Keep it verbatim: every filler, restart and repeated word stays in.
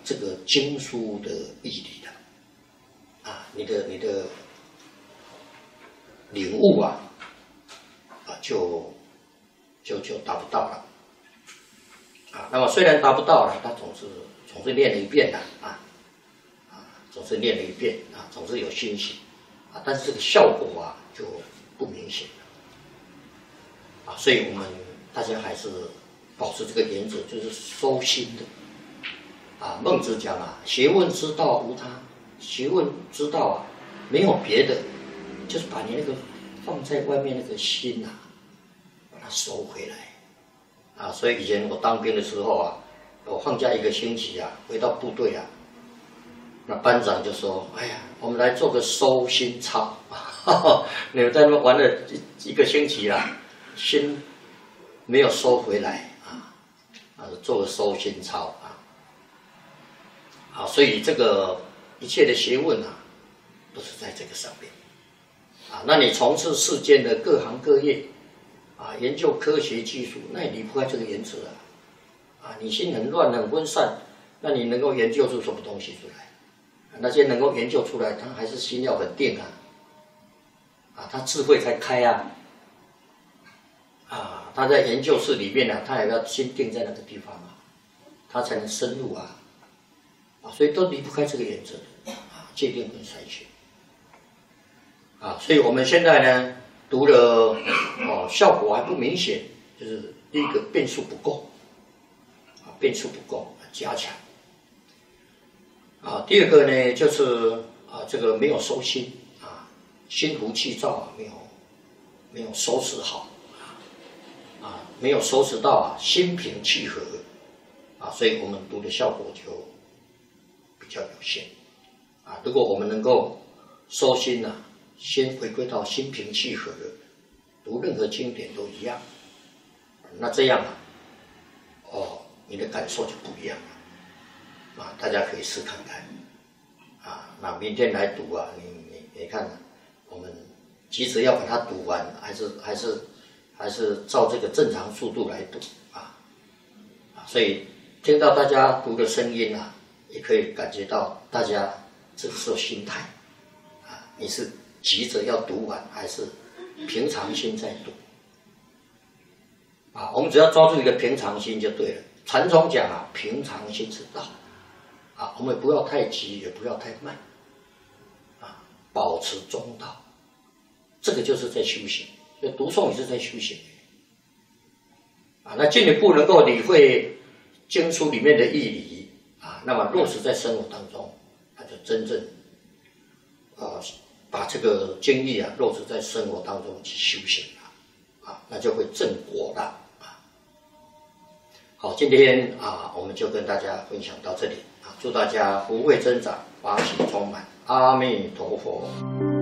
这个经书的义理的，啊，你的你的领悟啊，啊，就就就达不到了，啊，那么虽然达不到了，他总是总是念了一遍的，啊，啊，总是念了一遍，啊，总是有欣喜，啊，但是这个效果啊就不明显了，啊，所以我们大家还是保持这个原则，就是收心的。啊，孟子讲啊，学问之道无他，学问之道啊，没有别的，就是把你那个放在外面那个心啊，把它收回来。啊，所以以前我当兵的时候啊，我放假一个星期啊，回到部队啊，那班长就说：“哎呀，我们来做个收心操，你们在那边玩了一一个星期啦，心没有收回来啊，啊，做个收心操啊。”啊，所以这个一切的学问啊，都是在这个上面。啊，那你从事世间的各行各业，啊，研究科学技术，那也离不开这个原则啊。啊，你心很乱很分散，那你能够研究出什么东西出来？啊，那些能够研究出来，他还是心要很定啊。啊，他智慧才开啊。啊，他在研究室里面呢、啊，他也要心定在那个地方啊，他才能深入啊。啊，所以都离不开这个原则的啊，界定跟筛选啊，所以我们现在呢读了哦，效果还不明显，就是第一个变数不够啊，变数不够，加强啊。第二个呢就是啊，这个没有收心啊，心浮气躁啊，没有没有收拾好啊，没有收拾到啊，心平气和啊，所以我们读的效果就比较有限啊。如果我们能够收心呐、啊，先回归到心平气和的，读任何经典都一样，那这样啊，哦，你的感受就不一样了啊。大家可以试看看啊。那明天来读啊，你你你看，我们急着要把它读完，还是还是还是照这个正常速度来读啊啊。所以听到大家读的声音啊，也可以感觉到大家这个时候心态啊，你是急着要读完，还是平常心在读啊？我们只要抓住一个平常心就对了。禅宗讲啊，平常心是道啊，我们不要太急，也不要太慢啊，保持中道，这个就是在修行。所以读诵也是在修行啊。那进一步能够理会经书里面的义理啊，那么落实在生活当中，那就真正啊把这个经义啊落实在生活当中去修行了啊，那就会正果了啊。好，今天啊我们就跟大家分享到这里啊，祝大家福慧增长，法喜充满，阿弥陀佛。